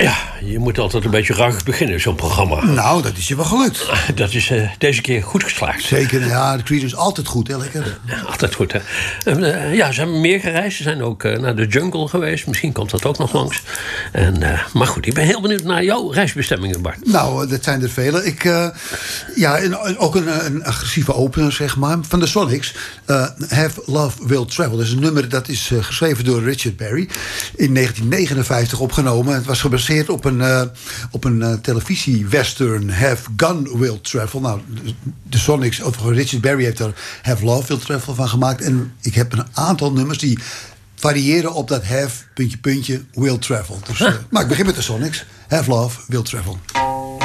Ja, je moet altijd een beetje ruig beginnen, zo'n programma. Nou, dat is je wel gelukt. Dat is deze keer goed geslaagd. Zeker, ja, de Creedence is altijd goed, hè, lekker. Altijd goed, hè. Ja, ze hebben meer gereisd. Ze zijn ook naar de jungle geweest. Misschien komt dat ook nog langs. Maar goed, ik ben heel benieuwd naar jouw reisbestemmingen, Bart. Nou, dat zijn er vele. Ook een agressieve opener, zeg maar. Van de Sonics. Have Love Will Travel. Dat is een nummer dat is geschreven door Richard Berry. In 1959 opgenomen. Het was gebaseerd op een televisiewestern. Have Gun Will Travel. Nou, de Sonics, of Richard Berry heeft er Have Love Will Travel van gemaakt. En ik heb een aantal nummers die variëren op dat have, puntje, puntje, will travel. Dus, maar ik begin met de Sonics. Have Love Will Travel.